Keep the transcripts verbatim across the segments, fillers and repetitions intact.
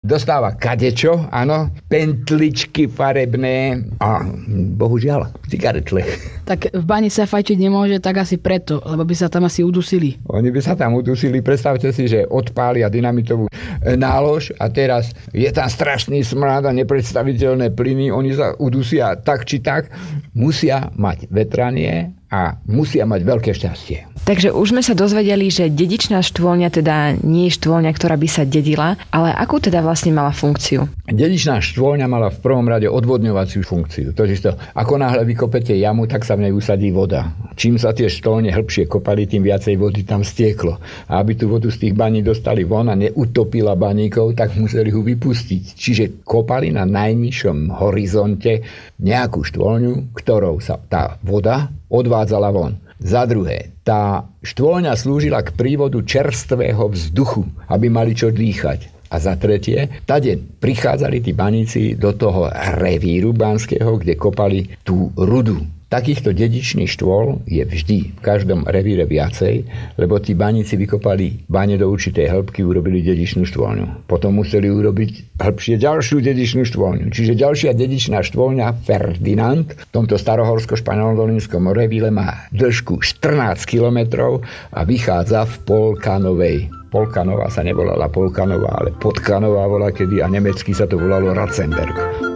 dostáva kadečo, áno, pentličky farebné a bohužiaľ, cigaretle. Tak v bani sa fajčiť nemôže, tak asi preto, lebo by sa tam asi udusili. Oni by sa tam udusili, predstavte si, že odpália dynamitovú nálož a teraz je tam strašný smrad a nepredstaviteľné plyny, oni sa udusia tak či tak, musia mať vetranie a musia mať veľké šťastie. Takže už sme sa dozvedeli, že dedičná štôlňa teda nie je štôlňa, ktorá by sa dedila, ale akú teda vlastne mala funkciu? Dedičná štôlňa mala v prvom rade odvodňovaciu funkciu. Totižto, ako náhle vykopete jamu, tak sa v nej usadí voda. Čím sa tie štôlne hĺbšie kopali, tým viacej vody tam stieklo. A aby tú vodu z tých baní dostali von a neutopila baníkov, tak museli ho vypustiť. Čiže kopali na najnižšom horizonte nejakú štôlňu, ktorou sa tá voda odvádzala von. Za druhé, tá štôlňa slúžila k prívodu čerstvého vzduchu, aby mali čo dýchať. A za tretie, tade prichádzali tí baníci do toho revíru banského, kde kopali tú rudu. Takýchto dedičných štôl je vždy v každom revíre viacej, lebo tí baníci vykopali bane do určitej hĺbky, urobili dedičnú štôlňu. Potom museli urobiť hĺbšie ďalšiu dedičnú štôlňu. Čiže ďalšia dedičná štôlňa Ferdinand v tomto starohorsko-španielodolínskom revíre má dĺžku štrnásť kilometrov a vychádza v Polkanovej. Polkanová sa nevolala Polkanová, ale Podkanová volá kedy a nemecky sa to volalo Ratzenberg.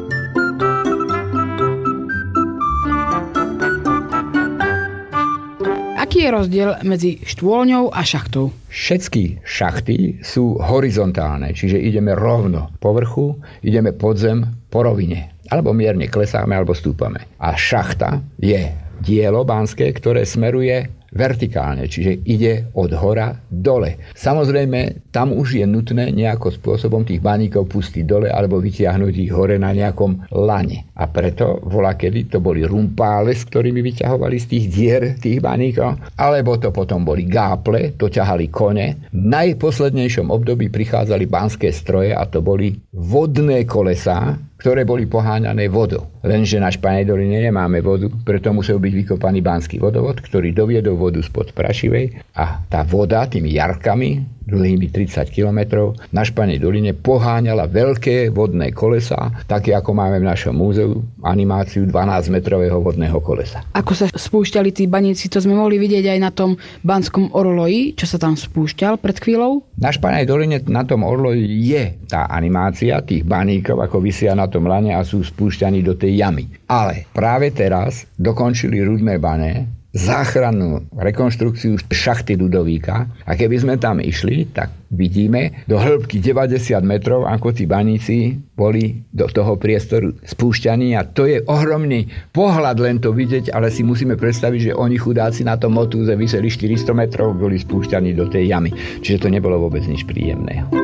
Aký je rozdiel medzi štôlňou a šachtou? Všetky šachty sú horizontálne, čiže ideme rovno po vrchu, ideme pod zem po rovine. Alebo mierne klesáme, alebo stúpame. A šachta je dielo banské, ktoré smeruje vertikálne, čiže ide od hora dole. Samozrejme, tam už je nutné nejakým spôsobom tých baníkov pustiť dole alebo vytiahnuť ich hore na nejakom lane. A preto volakedy to boli rumpále, s ktorými vyťahovali z tých dier tých baníkov, alebo to potom boli gáple, to ťahali kone. V najposlednejšom období prichádzali banské stroje a to boli vodné kolesá, ktoré boli poháňané vodou. Lenže na Španej doline nemáme vodu, preto musel byť vykopaný banský vodovod, ktorý doviedol vodu spod Prašivej a tá voda tými jarkami dlhými tridsať kilometrov na Španej doline poháňala veľké vodné kolesá, také ako máme v našom múzeu, animáciu dvanásťmetrového vodného kolesa. Ako sa spúšťali tí baníci, to sme mohli vidieť aj na tom banskom orloji, čo sa tam spúšťal pred chvíľou? Na Španej doline na tom orloji je tá animácia tých baníkov, ako visia na tom lane a sú spúšťaní do tej jamy. Ale práve teraz dokončili rudné bane, záchrannú rekonštrukciu šachty Ludovíka a keby sme tam išli, tak vidíme do hĺbky deväťdesiat metrov, ako tí baníci boli do toho priestoru spúšťaní a to je ohromný pohľad len to vidieť, ale si musíme predstaviť, že oni chudáci na tom motúze viseli štyristo metrov, boli spúšťaní do tej jamy. Čiže to nebolo vôbec nič príjemného.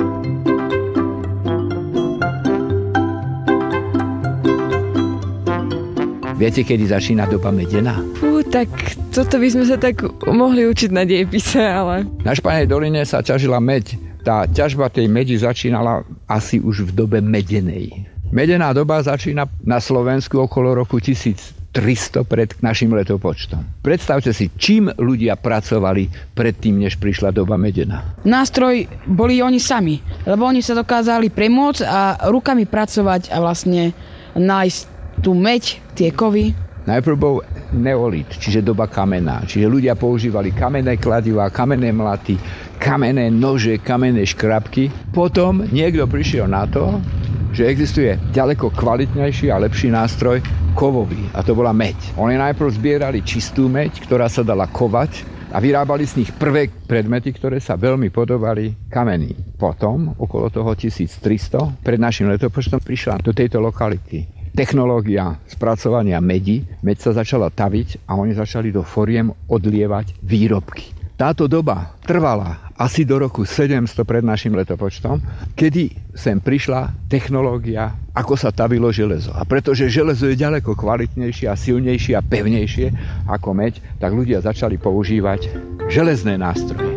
Viete, kedy začína doba medená? Fú, tak toto by sme sa tak mohli učiť na dejepise, ale... Na Španej doline sa ťažila meď. Tá ťažba tej medi začínala asi už v dobe medenej. Medená doba začína na Slovensku okolo roku tisíctristo pred našim letopočtom. Predstavte si, čím ľudia pracovali predtým, než prišla doba medená. Nástroj boli oni sami, lebo oni sa dokázali premôcť a rukami pracovať a vlastne nájsť tú meď, tie kovy. Najprv bol neolit, čiže doba kamenná. Čiže ľudia používali kamenné kladivá, kamenné mlaty, kamenné nože, kamenné škrabky. Potom niekto prišiel na to, že existuje ďaleko kvalitnejší a lepší nástroj kovový. A to bola meď. Oni najprv zbierali čistú meď, ktorá sa dala kovať a vyrábali z nich prvé predmety, ktoré sa veľmi podobali kamení. Potom, okolo toho tisíctristo, pred našim letopočtom prišla do tejto lokality technológia spracovania medi. Meď sa začala taviť a oni začali do foriem odlievať výrobky. Táto doba trvala asi do roku sedemsto pred našim letopočtom, kedy sem prišla technológia, ako sa tavilo železo. A pretože železo je ďaleko kvalitnejšie a silnejšie a pevnejšie ako meď, tak ľudia začali používať železné nástroje.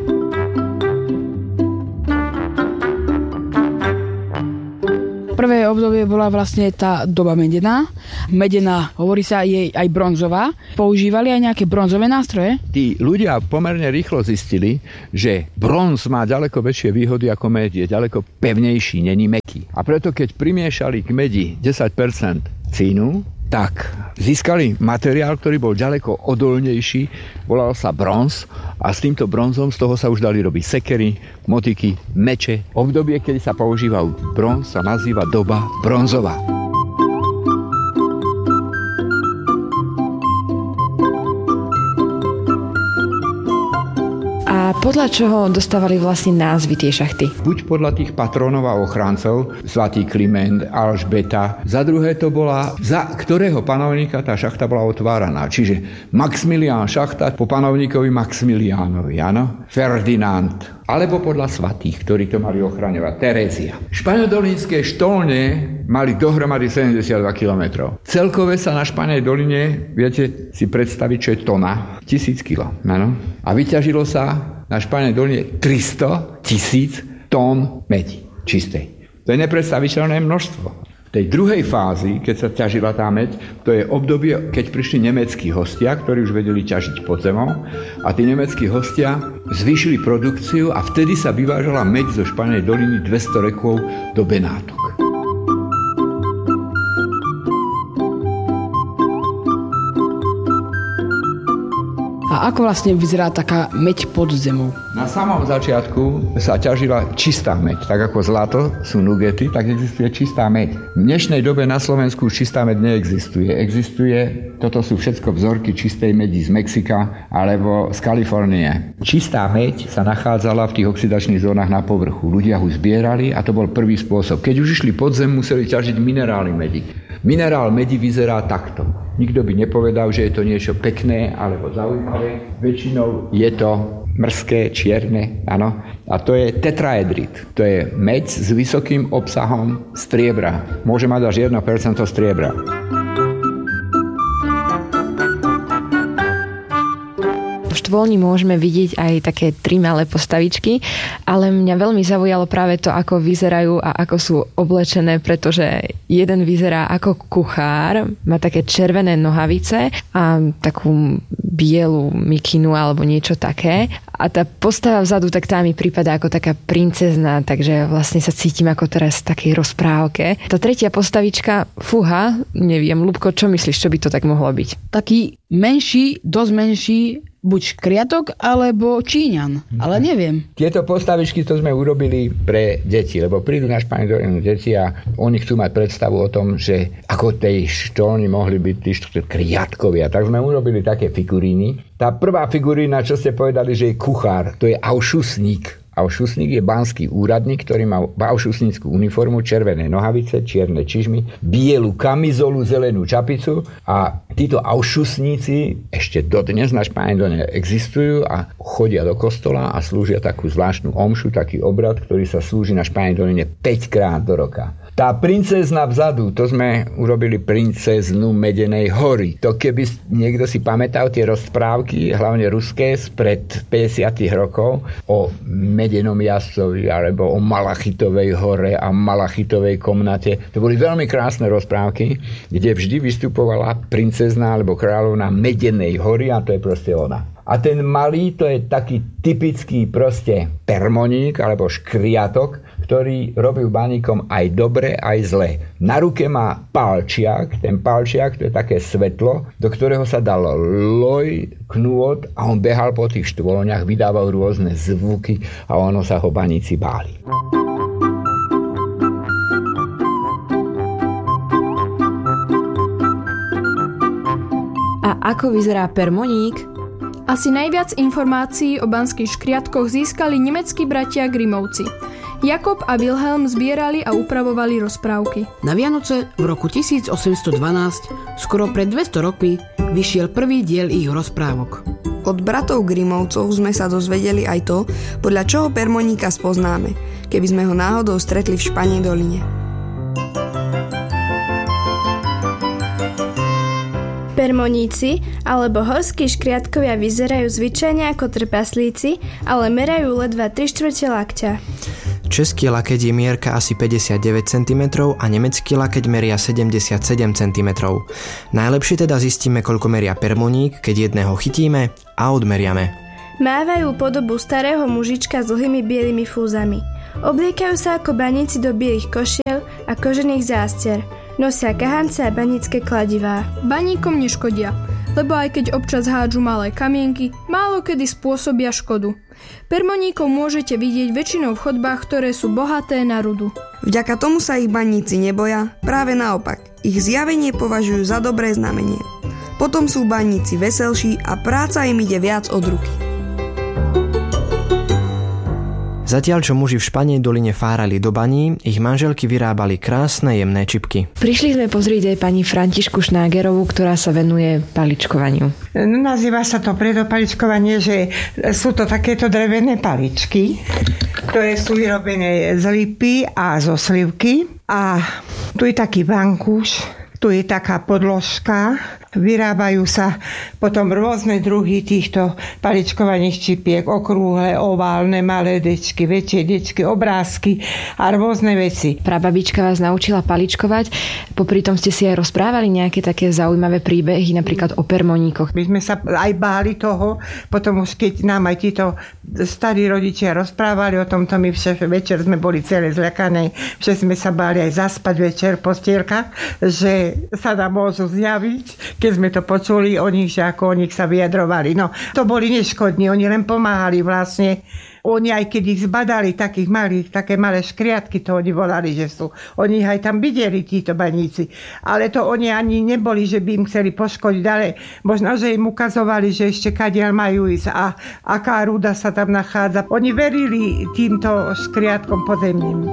prvé obdobie bola vlastne tá doba medená. Medená, hovorí sa jej aj bronzová. Používali aj nejaké bronzové nástroje? Tí ľudia pomerne rýchlo zistili, že bronz má ďaleko väčšie výhody ako med, je ďaleko pevnejší, není mäkký. A preto keď primiešali k medi desať percent cínu, tak získali materiál, ktorý bol ďaleko odolnejší, volal sa bronz a s týmto bronzom z toho sa už dali robiť sekery, motiky, meče. Obdobie, keď sa používal bronz, sa nazýva doba bronzová. A podľa čoho dostávali vlastne názvy tie šachty? Buď podľa tých patrónov a ochráncov, svätý Kliment, Alžbeta. Za druhé to bola, za ktorého panovníka tá šachta bola otváraná. Čiže Maxmilián šachta po panovníkovi Maxmiliánovi, áno? Ferdinand. Alebo podľa svatých, ktorí to mali ochraňovať. Terézia. Španielodolínske štolne mali dohromady sedemdesiatdva kilometrov. Celkové sa na Španej doline, viete si predstaviť, čo je tona? Tisíc kilo, áno? A vyťažilo sa na Španej doline tristo tisíc tón medi čistej. To je nepredstaviteľné množstvo. V tej druhej fázi, keď sa ťažila tá meď, to je obdobie, keď prišli nemeckí hostia, ktorí už vedeli ťažiť pod zemou, a tí nemeckí hostia zvýšili produkciu a vtedy sa vyvážala meď zo Španej doliny dvesto rokov do Benátok. A ako vlastne vyzerá taká meď pod zemou? Na samom začiatku sa ťažila čistá meď. Tak ako zlato sú nugety, tak existuje čistá meď. V dnešnej dobe na Slovensku čistá meď neexistuje. Existuje, toto sú všetko vzorky čistej medi z Mexika alebo z Kalifornie. Čistá meď sa nachádzala v tých oxidačných zónach na povrchu. Ľudia ho zbierali a to bol prvý spôsob. Keď už išli pod zem, museli ťažiť minerály medi. Minerál medi vyzerá takto. Nikto by nepovedal, že je to niečo pekné alebo zaujímavé. Väčšinou je to mrzké, čierne, áno. A to je tetraedrit. To je meď s vysokým obsahom striebra. Môže mať až jedno percento striebra. V štvolni môžeme vidieť aj také tri malé postavičky, ale mňa veľmi zaujalo práve to, ako vyzerajú a ako sú oblečené, pretože jeden vyzerá ako kuchár, má také červené nohavice a takú bielu mikinu alebo niečo také. A tá postava vzadu, tak tá mi prípada ako taká princezna, takže vlastne sa cítim ako teraz v takej rozprávke. Tá tretia postavička, fúha, neviem, Ľubko, čo myslíš, čo by to tak mohlo byť? Taký menší, dosť menší, buď škriatok, alebo Číňan, ale neviem. Tieto postavičky to sme urobili pre deti, lebo prídu na Španielu dolinu deti a oni chcú mať predstavu o tom, že ako tej štolni mohli byť tí kriatkovia. Tak sme urobili také figuríny. Tá prvá figurína, čo ste povedali, že je kuchár, to je aušusník. Aušusník je banský úradník, ktorý má aušusníckú uniformu, červené nohavice, čierne čižmy, bielu kamizolu, zelenú čapicu a títo aušusníci ešte dodnes na Španielskej doline existujú a chodia do kostola a slúžia takú zvláštnu omšu, taký obrad, ktorý sa slúži na Španielskej doline päť krát do roka. Tá princezna vzadu, to sme urobili princeznu Medenej hory. To keby niekto si pamätal tie rozprávky, hlavne ruské, spred päťdesiatych rokov o Medenom jazdcovi alebo o Malachitovej hore a Malachitovej komnate. To boli veľmi krásne rozprávky, kde vždy vystupovala princezna alebo kráľovna Medenej hory a to je proste ona. A ten malý, to je taký typický proste permoník alebo škriatok, ktorý robil baníkom aj dobre, aj zle. Na ruke má palčiak, ten palčiak to je také svetlo, do ktorého sa dal loj, knôt a on behal po tých štôľniach, vydával rôzne zvuky a ono sa ho baníci báli. A ako vyzerá permoník? Asi najviac informácií o banských škriatkoch získali nemeckí bratia Grimovci. Jakob a Wilhelm zbierali a upravovali rozprávky. Na Vianoce v roku tisíc osemsto dvanásť, skoro pred dvesto rokmi, vyšiel prvý diel ich rozprávok. Od bratov Grimovcov sme sa dozvedeli aj to, podľa čoho permoníka spoznáme, keby sme ho náhodou stretli v Španej doline. Permoníci alebo horskí škriatkovia vyzerajú zvyčajne ako trpaslíci, ale merajú ledva tri štvrte lakťa. Český lakeť je mierka asi päťdesiatdeväť centimetrov a nemecký lakeť meria sedemdesiatsedem centimetrov. Najlepšie teda zistíme, koľko meria permoník, keď jedného chytíme a odmeriame. Mávajú podobu starého mužička s dlhými bielými fúzami. Obliekajú sa ako baníci do bielých košiel a kožených zástier. Nosia kahance a banícke kladivá. Baníkom neškodia, lebo aj keď občas hádžu malé kamienky, málo kedy spôsobia škodu. Permoníkov môžete vidieť väčšinou v chodbách, ktoré sú bohaté na rudu. Vďaka tomu sa ich baníci neboja, práve naopak. Ich zjavenie považujú za dobré znamenie. Potom sú baníci veselší a práca im ide viac od ruky. Zatiaľ, čo muži v Španej doline fárali do baní, ich manželky vyrábali krásne jemné čipky. Prišli sme pozrieť aj pani Františku Šnágerovú, ktorá sa venuje paličkovaniu. No, nazýva sa to predopaličkovanie, že sú to takéto drevené paličky, ktoré sú vyrobené z lipy a zo slivky. A tu je taký vankúš, tu je taká podložka. Vyrábajú sa potom rôzne druhy týchto paličkovaných čipiek, okrúhle, oválne, malé dečky, väčšie dečky, obrázky a rôzne veci. Prababička vás naučila paličkovať, popri tom ste si aj rozprávali nejaké také zaujímavé príbehy, napríklad o permoníkoch. My sme sa aj báli toho, potom už keď nám aj títo starí rodičia rozprávali o tomto, my večer sme boli celé zľakané, že sme sa báli aj zaspať večer v postielkach, že sa nám môžu zjaviť. Keď sme to počuli o nich, že ako o nich sa vyjadrovali. No, to boli neškodní, oni len pomáhali vlastne. Oni aj keď ich zbadali, takých malých, také malé škriatky, to oni volali, že sú. Oni ich aj tam videli, títo baníci. Ale to oni ani neboli, že by im chceli poškodiť, ale možno, že im ukazovali, že ešte kadiaľ majú ísť a aká rúda sa tam nachádza. Oni verili týmto škriatkom podzemným.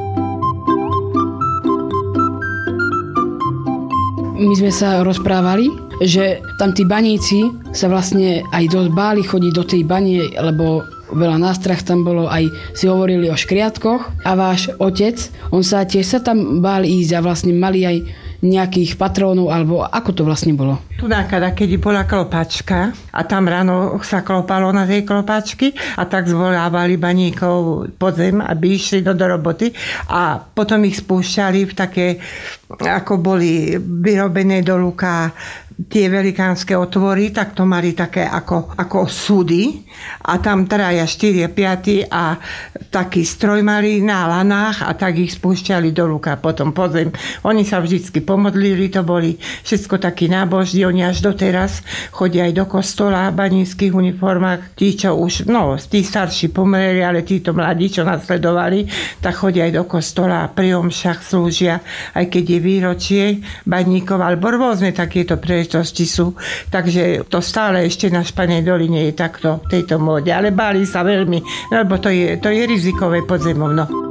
My sme sa rozprávali, že tam tí baníci sa vlastne aj dosť báli chodiť do tej bane, lebo veľa nástrah tam bolo, aj si hovorili o škriatkoch. A váš otec, on sa tiež sa tam bál ísť a vlastne mali aj nejakých patrónov, alebo ako to vlastne bolo? Tu nakada, keď bola klopačka a tam ráno sa klopalo na tej klopačky a tak zvolávali baníkov pod zem, aby išli do, do roboty a potom ich spúšťali v také, ako boli vyrobené do luka tie velikánske otvory, tak to mali také ako, ako súdy a tam traja štyri piati a taký stroj mali na lanách a tak ich spúšťali do luka potom pod zem. Oni sa vždycky pomodlili, to boli všetko takí nábožní, oni až doteraz chodia aj do kostola v baníckych uniformách. Tí, čo už, no, tí starší pomreli, ale títo mladí, čo nasledovali, tak chodia aj do kostola a pri omšach slúžia, aj keď je výročie baníkov, alebo rôzne takéto príležitosti sú. Takže to stále ešte na Španej doline je takto v tejto móde. Ale báli sa veľmi, lebo to je, to je rizikové pod zemou, no.